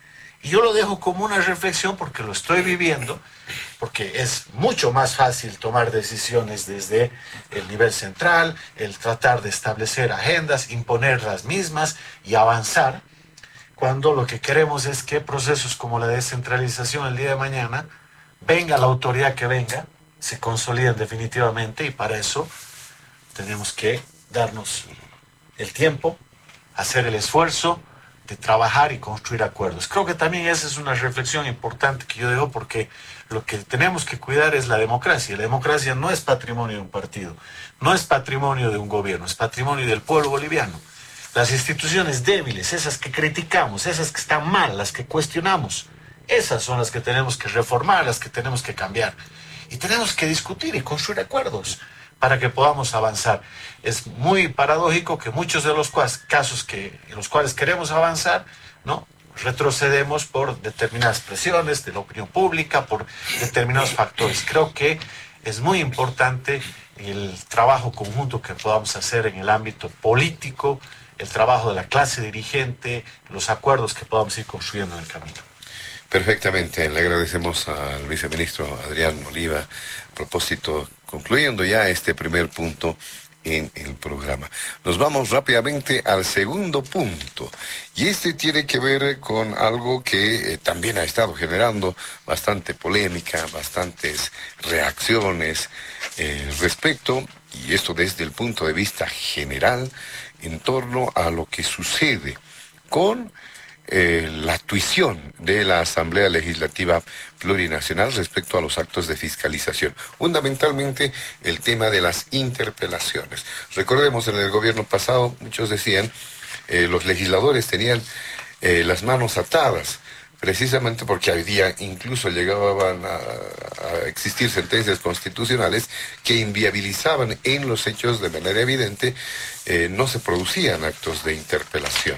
Y yo lo dejo como una reflexión porque lo estoy viviendo, porque es mucho más fácil tomar decisiones desde el nivel central, el tratar de establecer agendas, imponer las mismas y avanzar, cuando lo que queremos es que procesos como la descentralización el día de mañana, venga la autoridad que venga, se consoliden definitivamente, y para eso tenemos que darnos el tiempo, hacer el esfuerzo de trabajar y construir acuerdos. Creo que también esa es una reflexión importante que yo dejo, porque lo que tenemos que cuidar es la democracia. La democracia no es patrimonio de un partido, no es patrimonio de un gobierno, es patrimonio del pueblo boliviano. Las instituciones débiles, esas que criticamos, esas que están mal, las que cuestionamos, esas son las que tenemos que reformar, las que tenemos que cambiar. Y tenemos que discutir y construir acuerdos para que podamos avanzar. Es muy paradójico que muchos de los casos en los cuales queremos avanzar, ¿no?, retrocedemos por determinadas presiones de la opinión pública, por determinados factores. Creo que es muy importante el trabajo conjunto que podamos hacer en el ámbito político, el trabajo de la clase dirigente, los acuerdos que podamos ir construyendo en el camino. Perfectamente, le agradecemos al viceministro Adrián Oliva. A propósito, concluyendo ya este primer punto en el programa, nos vamos rápidamente al segundo punto, y este tiene que ver con algo que también ha estado generando bastante polémica, bastantes reacciones respecto, y esto desde el punto de vista general, en torno a lo que sucede con la tuición de la Asamblea Legislativa Plurinacional respecto a los actos de fiscalización. Fundamentalmente el tema de las interpelaciones. Recordemos, en el gobierno pasado muchos decían los legisladores tenían las manos atadas, precisamente porque hoy día incluso llegaban a existir sentencias constitucionales que inviabilizaban en los hechos de manera evidente, no se producían actos de interpelación.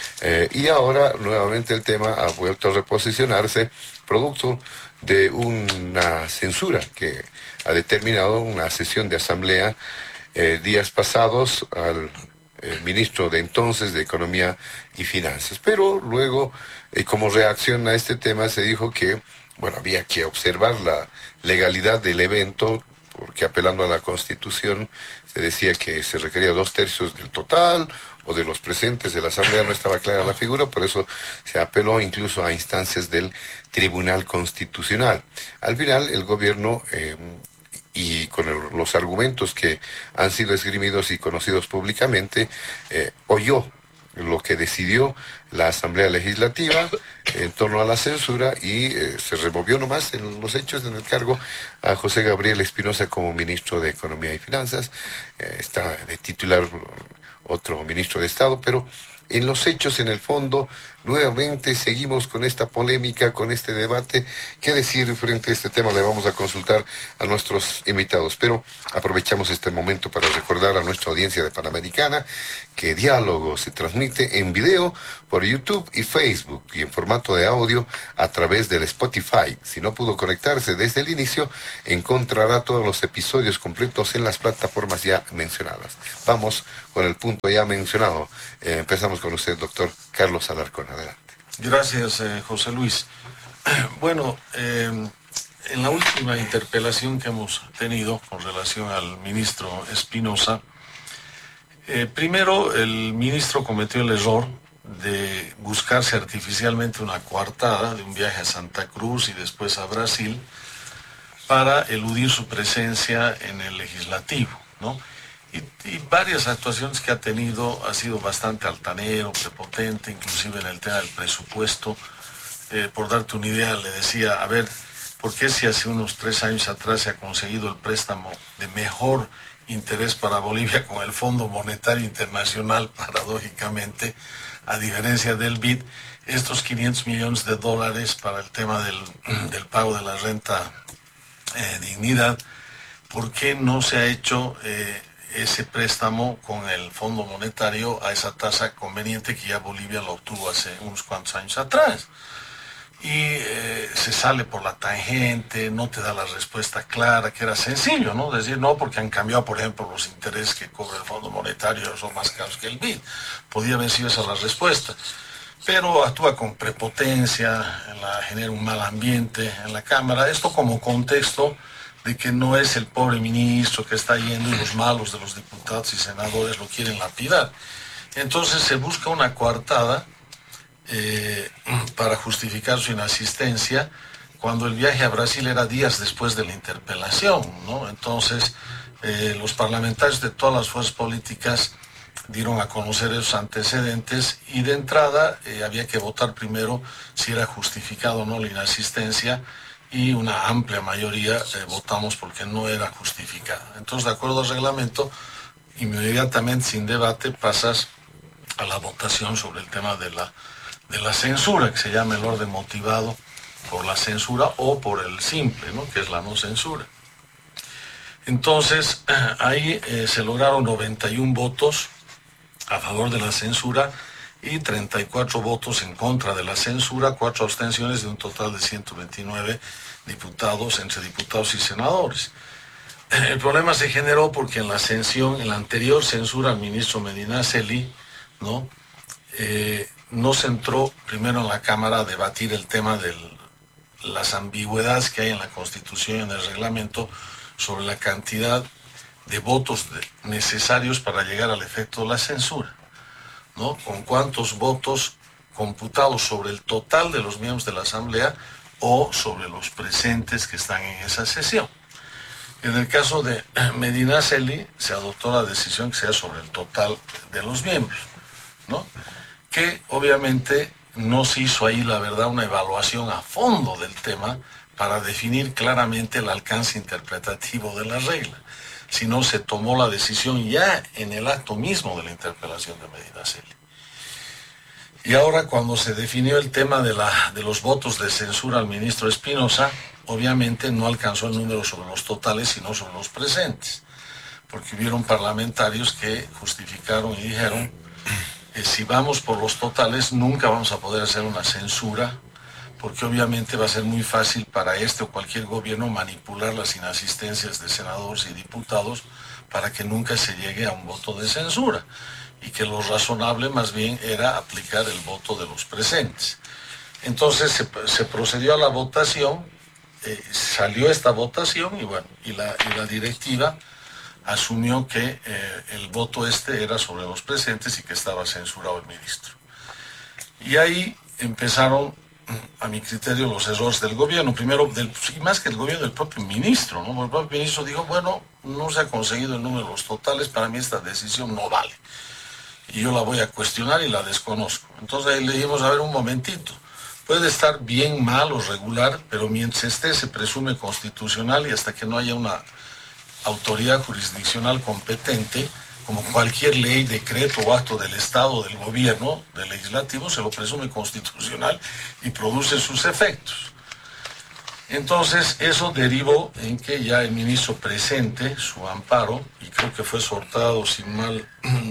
Y ahora nuevamente el tema ha vuelto a reposicionarse producto de una censura que ha determinado una sesión de asamblea días pasados al ministro de entonces de Economía y Finanzas. Pero luego, como reacción a este tema, se dijo que, bueno, había que observar la legalidad del evento, porque apelando a la Constitución se decía que se requería 2/3 del total o de los presentes de la Asamblea. No estaba clara la figura, por eso se apeló incluso a instancias del Tribunal Constitucional. Al final, el gobierno, y con los argumentos que han sido esgrimidos y conocidos públicamente, oyó lo que decidió la Asamblea Legislativa en torno a la censura y se removió nomás en los hechos en el cargo a José Gabriel Espinosa como ministro de Economía y Finanzas. Está de titular otro ministro de Estado, pero en los hechos, en el fondo, nuevamente seguimos con esta polémica, con este debate. ¿Qué decir frente a este tema? Le vamos a consultar a nuestros invitados, pero aprovechamos este momento para recordar a nuestra audiencia de Panamericana que Diálogo se transmite en video por YouTube y Facebook y en formato de audio a través del Spotify. Si no pudo conectarse desde el inicio, encontrará todos los episodios completos en las plataformas ya mencionadas. Vamos con el punto ya mencionado. Empezamos con usted, doctor Carlos Alarcón. Adelante. Gracias, José Luis. Bueno, en la última interpelación que hemos tenido con relación al ministro Espinosa, primero el ministro cometió el error de buscarse artificialmente una coartada de un viaje a Santa Cruz y después a Brasil para eludir su presencia en el legislativo, ¿no? Y varias actuaciones que ha tenido ha sido bastante altanero, prepotente, inclusive en el tema del presupuesto. Por darte una idea, le decía, a ver, ¿por qué si hace unos 3 años atrás se ha conseguido el préstamo de mejor interés para Bolivia con el Fondo Monetario Internacional, paradójicamente, a diferencia del BID, estos $500 millones para el tema del pago de la renta dignidad, ¿por qué no se ha hecho ese préstamo con el Fondo Monetario a esa tasa conveniente que ya Bolivia lo obtuvo hace unos cuantos años atrás? Y se sale por la tangente, no te da la respuesta clara, que era sencillo, ¿no? Decir, no, porque han cambiado, por ejemplo, los intereses que cobra el Fondo Monetario, son más caros que el BID. Podía haber sido esa la respuesta. Pero actúa con prepotencia, genera un mal ambiente en la Cámara. Esto como contexto de que no es el pobre ministro que está yendo y los malos de los diputados y senadores lo quieren lapidar. Entonces se busca una coartada para justificar su inasistencia cuando el viaje a Brasil era días después de la interpelación, ¿no? Entonces los parlamentarios de todas las fuerzas políticas dieron a conocer esos antecedentes y de entrada había que votar primero si era justificado o no la inasistencia, y una amplia mayoría votamos porque no era justificada. Entonces, de acuerdo al reglamento, inmediatamente, sin debate, pasas a la votación sobre el tema de la censura, que se llama el orden motivado por la censura o por el simple, ¿no? Que es la no censura. Entonces, ahí se lograron 91 votos a favor de la censura y 34 votos en contra de la censura, 4 abstenciones, de un total de 129 diputados, entre diputados y senadores. El problema se generó porque en la anterior censura al ministro Medinaceli, ¿no? No se entró primero en la Cámara a debatir el tema de las ambigüedades que hay en la Constitución y en el reglamento sobre la cantidad de votos necesarios para llegar al efecto de la censura, ¿no? Con cuántos votos computados sobre el total de los miembros de la Asamblea o sobre los presentes que están en esa sesión. En el caso de Medinaceli se adoptó la decisión que sea sobre el total de los miembros, ¿no? Que obviamente no se hizo ahí, la verdad, una evaluación a fondo del tema para definir claramente el alcance interpretativo de la regla, sino se tomó la decisión ya en el acto mismo de la interpelación de Medinaceli. Y ahora, cuando se definió el tema de los votos de censura al ministro Espinosa, obviamente no alcanzó el número sobre los totales, sino sobre los presentes, porque hubieron parlamentarios que justificaron y dijeron, si vamos por los totales, nunca vamos a poder hacer una censura, porque obviamente va a ser muy fácil para este o cualquier gobierno manipular las inasistencias de senadores y diputados para que nunca se llegue a un voto de censura, y que lo razonable más bien era aplicar el voto de los presentes. Entonces se procedió a la votación, salió esta votación y la directiva asumió que el voto era sobre los presentes y que estaba censurado el ministro. Y ahí empezaron, a mi criterio, los errores del gobierno. Primero, y más que el gobierno, del propio ministro, ¿no? El propio ministro dijo, bueno, no se ha conseguido el número de los totales, para mí esta decisión no vale. Y yo la voy a cuestionar y la desconozco. Entonces ahí le dijimos, a ver, un momentito, puede estar bien, mal o regular, pero mientras esté se presume constitucional y hasta que no haya una autoridad jurisdiccional competente, como cualquier ley, decreto o acto del Estado, del gobierno, del legislativo, se lo presume constitucional y produce sus efectos. Entonces, eso derivó en que ya el ministro presente su amparo, y creo que fue sortado, sin mal,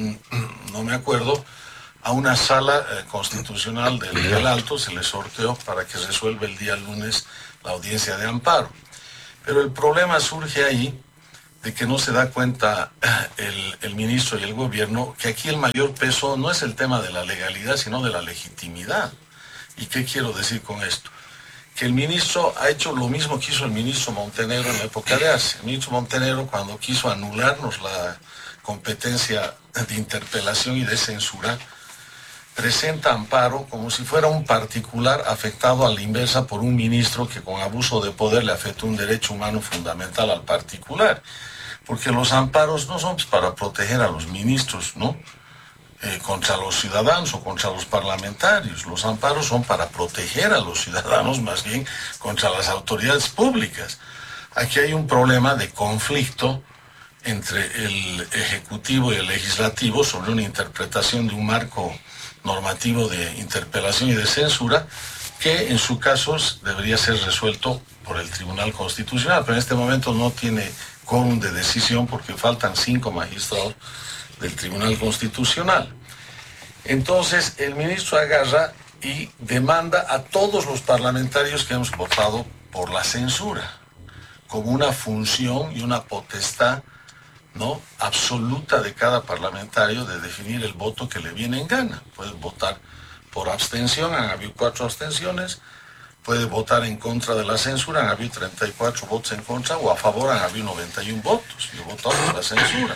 no me acuerdo, a una sala constitucional del Real Alto, se le sorteó para que resuelva el día lunes la audiencia de amparo. Pero el problema surge ahí, de que no se da cuenta el ministro y el gobierno, que aquí el mayor peso no es el tema de la legalidad, sino de la legitimidad. ¿Y qué quiero decir con esto? Que el ministro ha hecho lo mismo que hizo el ministro Montenegro en la época de Arce. El ministro Montenegro, cuando quiso anularnos la competencia de interpelación y de censura, presenta amparo como si fuera un particular afectado a la inversa por un ministro que con abuso de poder le afectó un derecho humano fundamental al particular. Porque los amparos no son para proteger a los ministros, ¿no? Contra los ciudadanos o contra los parlamentarios. Los amparos son para proteger a los ciudadanos, más bien contra las autoridades públicas. Aquí hay un problema de conflicto entre el Ejecutivo y el Legislativo sobre una interpretación de un marco normativo de interpelación y de censura que en su caso debería ser resuelto por el Tribunal Constitucional, pero en este momento no tiene quórum de decisión porque faltan 5 magistrados del Tribunal Constitucional. Entonces el ministro agarra y demanda a todos los parlamentarios que hemos votado por la censura, como una función y una potestad, ¿no?, absoluta de cada parlamentario de definir el voto que le viene en gana. Puede votar por abstención, han habido 4 abstenciones, puede votar en contra de la censura, han habido 34 votos en contra, o a favor han habido 91 votos. Yo he votado por la censura.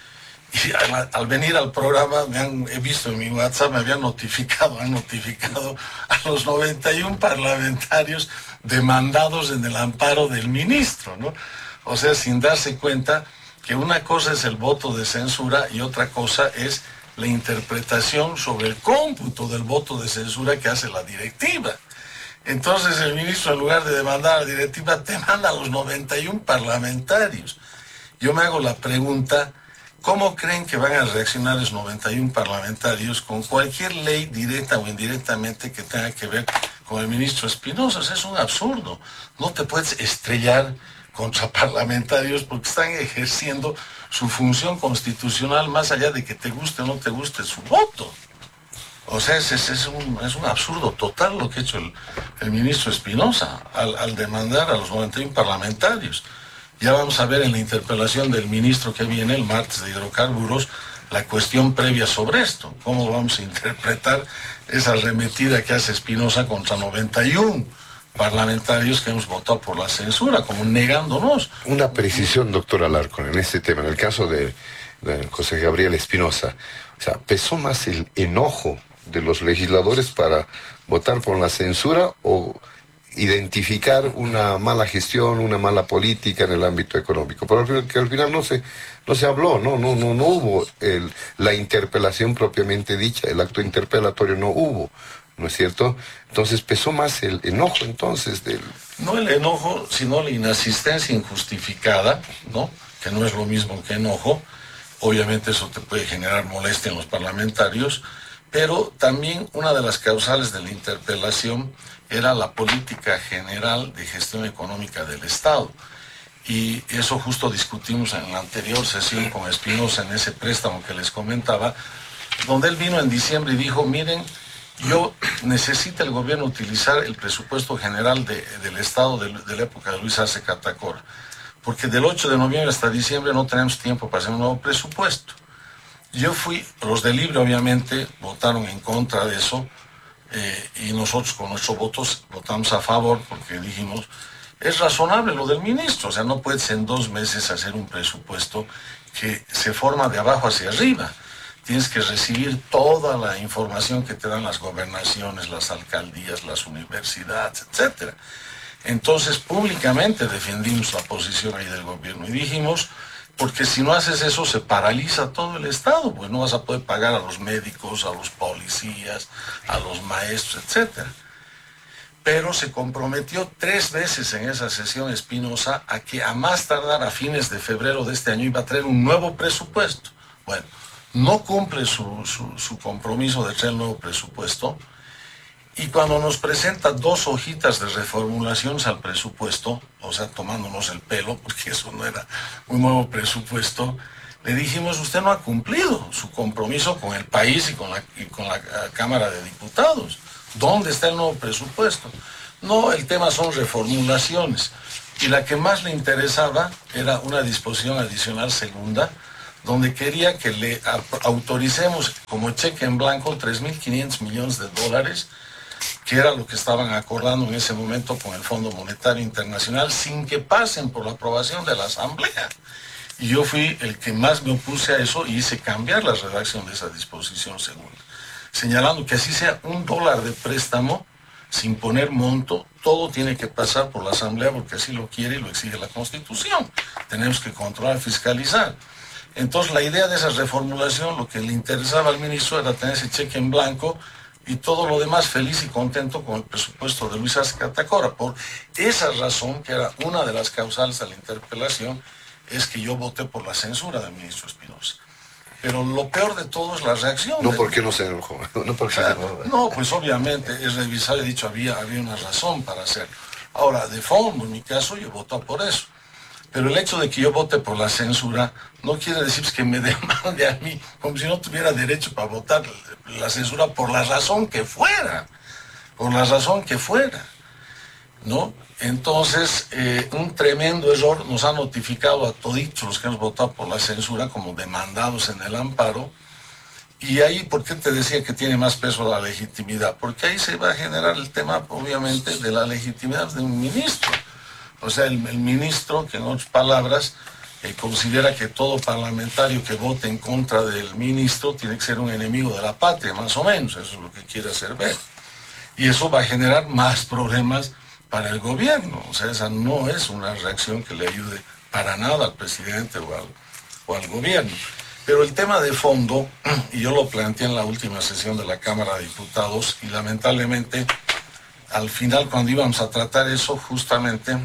Y al venir al programa, he visto en mi WhatsApp, han notificado a los 91 parlamentarios demandados en el amparo del ministro, ¿no? O sea, sin darse cuenta que una cosa es el voto de censura y otra cosa es la interpretación sobre el cómputo del voto de censura que hace la directiva. Entonces el ministro, en lugar de demandar a la directiva, demanda a los 91 parlamentarios. Yo me hago la pregunta, ¿cómo creen que van a reaccionar los 91 parlamentarios con cualquier ley directa o indirectamente que tenga que ver con el ministro Espinosa? O sea, es un absurdo. No te puedes estrellar contra parlamentarios porque están ejerciendo su función constitucional más allá de que te guste o no te guste su voto. O sea, es un absurdo total lo que ha hecho el ministro Espinosa al demandar a los 91 parlamentarios. Ya vamos a ver en la interpelación del ministro que viene el martes de hidrocarburos la cuestión previa sobre esto. ¿Cómo vamos a interpretar esa arremetida que hace Espinosa contra 91 parlamentarios que hemos votado por la censura, como negándonos? Una precisión, doctor Alarcón, en este tema, en el caso de José Gabriel Espinosa, o sea, ¿pesó más el enojo de los legisladores para votar por la censura o identificar una mala gestión, una mala política en el ámbito económico? Porque al final no se habló, no hubo la interpelación propiamente dicha, el acto interpelatorio no hubo, ¿no es cierto? Entonces pesó más el enojo entonces del... No el enojo, sino la inasistencia injustificada, ¿no? Que no es lo mismo que enojo. Obviamente eso te puede generar molestia en los parlamentarios, pero también una de las causales de la interpelación era la política general de gestión económica del Estado. Y eso justo discutimos en la anterior sesión con Espinosa en ese préstamo que les comentaba, donde él vino en diciembre y dijo, miren, necesita el gobierno utilizar el presupuesto general del Estado de la época de Luis Arce Catacora, porque del 8 de noviembre hasta diciembre no tenemos tiempo para hacer un nuevo presupuesto. Los de Libre obviamente votaron en contra de eso, y nosotros con nuestros votos votamos a favor porque dijimos, es razonable lo del ministro, o sea, no puedes en 2 meses hacer un presupuesto que se forma de abajo hacia arriba. Tienes que recibir toda la información que te dan las gobernaciones, las alcaldías, las universidades, etc. Entonces, públicamente defendimos la posición ahí del gobierno y dijimos, porque si no haces eso se paraliza todo el Estado, pues no vas a poder pagar a los médicos, a los policías, a los maestros, etc. Pero se comprometió 3 veces en esa sesión Espinosa a que a más tardar a fines de febrero de este año iba a traer un nuevo presupuesto. Bueno, no cumple su compromiso de traer el nuevo presupuesto, y cuando nos presenta 2 hojitas de reformulaciones al presupuesto, o sea, tomándonos el pelo, porque eso no era un nuevo presupuesto, le dijimos: usted no ha cumplido su compromiso con el país y con la Cámara de Diputados. ¿Dónde está el nuevo presupuesto? No, el tema son reformulaciones. Y la que más le interesaba era una disposición adicional segunda, donde quería que le autoricemos como cheque en blanco $3.500 millones, que era lo que estaban acordando en ese momento con el Fondo Monetario Internacional, sin que pasen por la aprobación de la Asamblea. Y yo fui el que más me opuse a eso y hice cambiar la redacción de esa disposición segunda, señalando que así sea $1 de préstamo, sin poner monto, todo tiene que pasar por la Asamblea, porque así lo quiere y lo exige la Constitución. Tenemos que controlar, fiscalizar. Entonces, la idea de esa reformulación, lo que le interesaba al ministro era tener ese cheque en blanco, y todo lo demás feliz y contento con el presupuesto de Luis Arce Catacora. Por esa razón, que era una de las causales de la interpelación, es que yo voté por la censura del ministro Espinosa. Pero lo peor de todo es la reacción. No porque no se enojó. No, porque se enojó. No, pues obviamente he revisado y he dicho había una razón para hacerlo. Ahora, de fondo, en mi caso, yo voté por eso. Pero el hecho de que yo vote por la censura no quiere decir que me demande a mí, como si no tuviera derecho para votar la censura por la razón que fuera. Por la razón que fuera, ¿no? Entonces, un tremendo error. Nos ha notificado a toditos los que hemos votado por la censura como demandados en el amparo. Y ahí, ¿por qué te decía que tiene más peso la legitimidad? Porque ahí se va a generar el tema, obviamente, de la legitimidad de un ministro. O sea, el ministro, que en otras palabras, considera que todo parlamentario que vote en contra del ministro tiene que ser un enemigo de la patria, más o menos. Eso es lo que quiere hacer ver. Y eso va a generar más problemas para el gobierno. O sea, esa no es una reacción que le ayude para nada al presidente o al gobierno. Pero el tema de fondo, y yo lo planteé en la última sesión de la Cámara de Diputados, y lamentablemente, al final, cuando íbamos a tratar eso, justamente,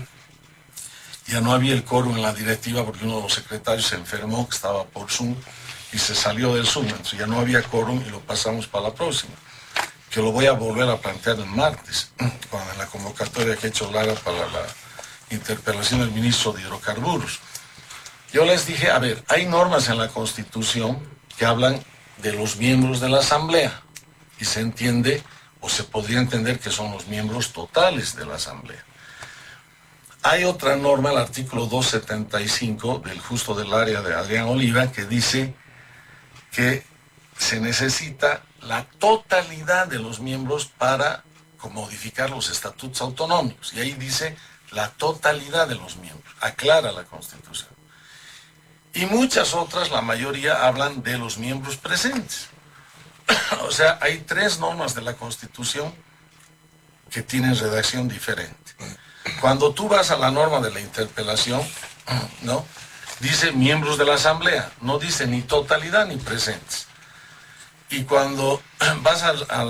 ya no había el quórum en la directiva porque uno de los secretarios se enfermó, que estaba por Zoom, y se salió del Zoom. Entonces ya no había quórum y lo pasamos para la próxima, que lo voy a volver a plantear el martes, cuando en la convocatoria que ha hecho Lara para la interpelación del ministro de Hidrocarburos. Yo les dije, a ver, hay normas en la Constitución que hablan de los miembros de la Asamblea, y se entiende, o se podría entender, que son los miembros totales de la Asamblea. Hay otra norma, el artículo 275 del Justo del Área de Adrián Oliva, que dice que se necesita la totalidad de los miembros para modificar los estatutos autonómicos. Y ahí dice la totalidad de los miembros, aclara la Constitución. Y muchas otras, la mayoría, hablan de los miembros presentes. O sea, hay 3 normas de la Constitución que tienen redacción diferente. Cuando tú vas a la norma de la interpelación, ¿no?, dice miembros de la Asamblea, no dice ni totalidad ni presentes. Y cuando vas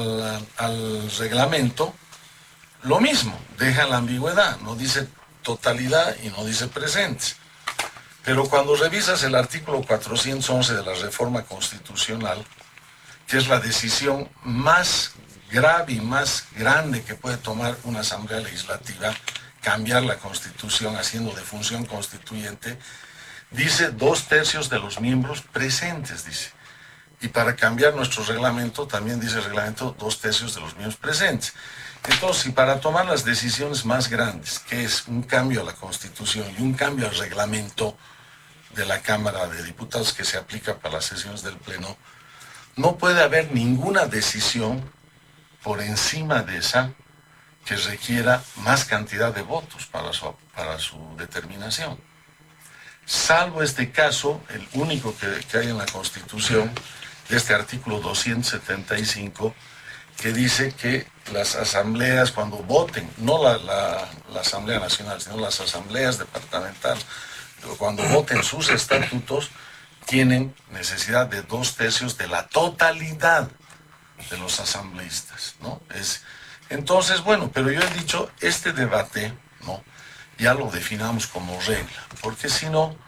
al reglamento, lo mismo, deja la ambigüedad, no dice totalidad y no dice presentes. Pero cuando revisas el artículo 411 de la reforma constitucional, que es la decisión más grave y más grande que puede tomar una asamblea legislativa, cambiar la Constitución haciendo de función constituyente, dice 2/3 de los miembros presentes, dice. Y para cambiar nuestro reglamento, también dice el reglamento 2/3 de los miembros presentes. Entonces, si para tomar las decisiones más grandes, que es un cambio a la Constitución y un cambio al reglamento de la Cámara de Diputados que se aplica para las sesiones del Pleno, no puede haber ninguna decisión por encima de esa que requiera más cantidad de votos para su determinación. Salvo este caso, el único que hay en la Constitución, de este artículo 275, que dice que las asambleas, cuando voten, no la Asamblea Nacional, sino las asambleas departamentales, cuando voten sus estatutos, tienen necesidad de 2/3 de la totalidad de los asambleístas, ¿no? Entonces, bueno, pero yo he dicho, este debate, ¿no?, ya lo definamos como regla, porque si no,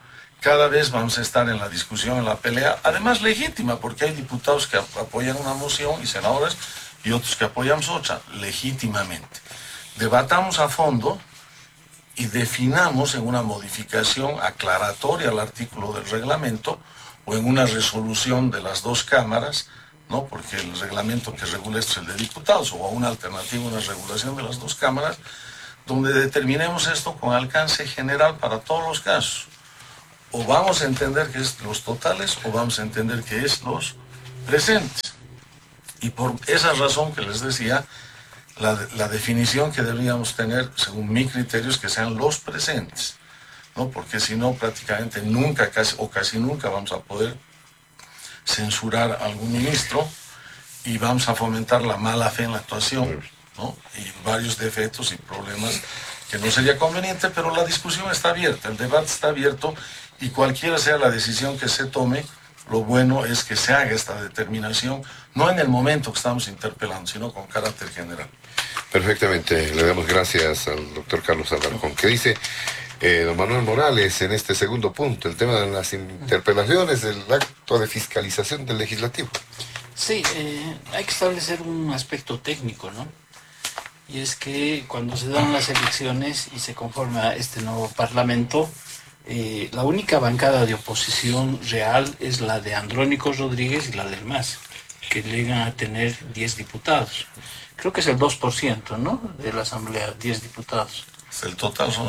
cada vez vamos a estar en la discusión, en la pelea, además legítima, porque hay diputados que apoyan una moción y senadores y otros que apoyamos otra, legítimamente. Debatamos a fondo y definamos en una modificación aclaratoria al artículo del reglamento o en una resolución de las dos cámaras, ¿no? Porque el reglamento que regula esto es el de diputados, o una alternativa, una regulación de las dos cámaras, donde determinemos esto con alcance general para todos los casos. O vamos a entender que es los totales o vamos a entender que es los presentes. Y por esa razón que les decía, la definición que deberíamos tener, según mi criterio, es que sean los presentes, ¿no? Porque si no, prácticamente nunca, casi nunca vamos a poder censurar a algún ministro y vamos a fomentar la mala fe en la actuación, ¿no? Y varios defectos y problemas que no sería conveniente, pero la discusión está abierta, el debate está abierto y cualquiera sea la decisión que se tome, lo bueno es que se haga esta determinación, no en el momento que estamos interpelando, sino con carácter general. Perfectamente, le damos gracias al doctor Carlos Alarcón. ¿Qué dice don Manuel Morales en este segundo punto, el tema de las interpelaciones, el acto de fiscalización del legislativo? Sí, hay que establecer un aspecto técnico, ¿no? Y es que cuando se dan las elecciones y se conforma este nuevo parlamento, la única bancada de oposición real es la de Andrónico Rodríguez y la del MAS, que llegan a tener 10 diputados. Creo que es el 2%, ¿no?, de la Asamblea, 10 diputados. El total son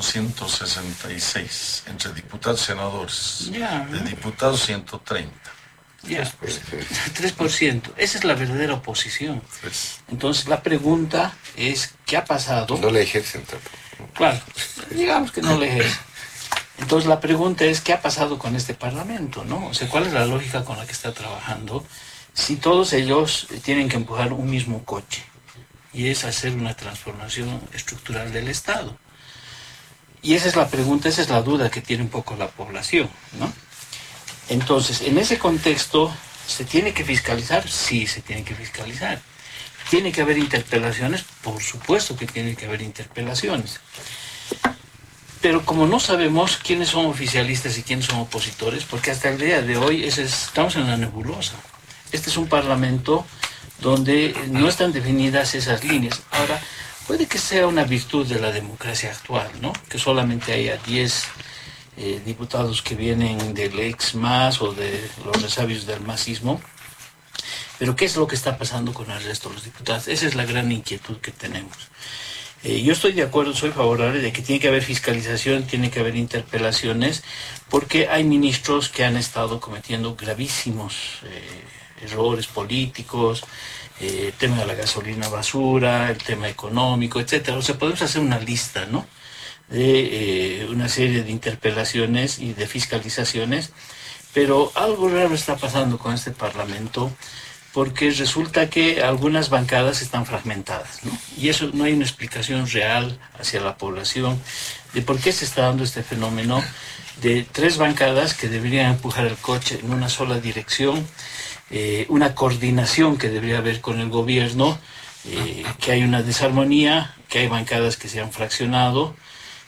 166, entre diputados y senadores. Ya, de diputados 130. Ya, 3%. Esa es la verdadera oposición. Entonces la pregunta es, ¿qué ha pasado? No le ejercen tampoco. Claro, digamos que no le ejercen. Entonces la pregunta es, ¿qué ha pasado con este Parlamento, no? O sea, ¿cuál es la lógica con la que está trabajando? Si todos ellos tienen que empujar un mismo coche, y es hacer una transformación estructural del Estado. Y esa es la pregunta, esa es la duda que tiene un poco la población, ¿no? Entonces, en ese contexto, ¿se tiene que fiscalizar? Sí, se tiene que fiscalizar. ¿Tiene que haber interpelaciones? Por supuesto que tiene que haber interpelaciones. Pero como no sabemos quiénes son oficialistas y quiénes son opositores, porque hasta el día de hoy estamos en la nebulosa. Este es un parlamento donde no están definidas esas líneas. Ahora, puede que sea una virtud de la democracia actual, ¿no? Que solamente haya 10 diputados que vienen del ex-MAS o de los resabios del masismo. Pero ¿qué es lo que está pasando con el resto de los diputados? Esa es la gran inquietud que tenemos. Yo estoy de acuerdo, soy favorable de que tiene que haber fiscalización, tiene que haber interpelaciones, porque hay ministros que han estado cometiendo gravísimos errores políticos, el tema de la gasolina basura, el tema económico, etcétera. O sea, podemos hacer una lista, ¿no?, de una serie de interpelaciones y de fiscalizaciones, pero algo raro está pasando con este Parlamento, porque resulta que algunas bancadas están fragmentadas, ¿no? Y eso no hay una explicación real hacia la población de por qué se está dando este fenómeno de 3 bancadas que deberían empujar el coche en una sola dirección, una coordinación que debería haber con el gobierno, que hay una desarmonía, que hay bancadas que se han fraccionado,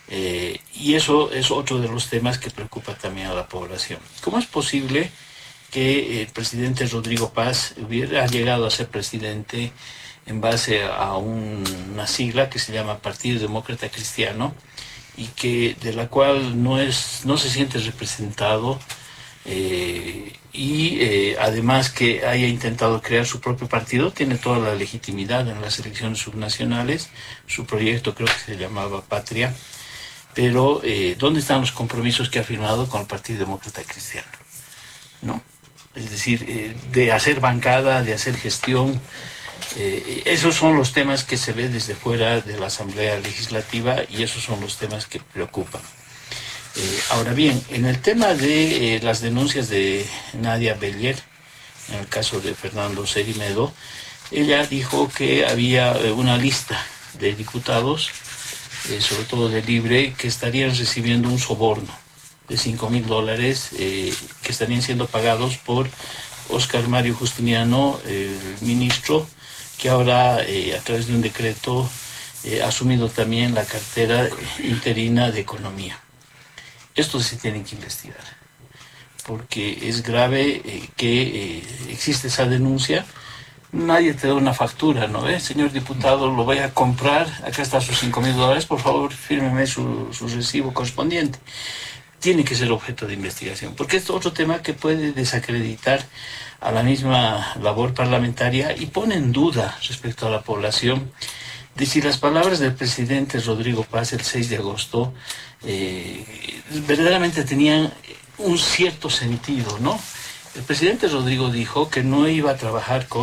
y eso es otro de los temas que preocupa también a la población. ¿Cómo es posible que el presidente Rodrigo Paz hubiera llegado a ser presidente en base a una sigla que se llama Partido Demócrata Cristiano, y que de la cual no se siente representado, además que haya intentado crear su propio partido? Tiene toda la legitimidad en las elecciones subnacionales, su proyecto creo que se llamaba Patria, pero ¿dónde están los compromisos que ha firmado con el Partido Demócrata Cristiano? ¿No? Es decir, de hacer bancada, de hacer gestión, esos son los temas que se ve desde fuera de la Asamblea Legislativa, y esos son los temas que preocupan. Ahora bien, en el tema de las denuncias de Nadia Beller, en el caso de Fernando Serimedo, ella dijo que había una lista de diputados, sobre todo de Libre, que estarían recibiendo un soborno de $5,000 que estarían siendo pagados por Óscar Mario Justiniano, el ministro, que ahora a través de un decreto ha asumido también la cartera interina de Economía. Esto se tiene que investigar. porque es grave que existe esa denuncia. Nadie te da una factura, ¿no ves? Señor diputado, lo voy a comprar, acá está sus $5.000, por favor, fírmeme su recibo correspondiente. Tiene que ser objeto de investigación, porque es otro tema que puede desacreditar a la misma labor parlamentaria y pone en duda respecto a la población de si las palabras del presidente Rodrigo Paz el 6 de agosto verdaderamente tenían un cierto sentido, ¿no? El presidente Rodrigo dijo que no iba a trabajar con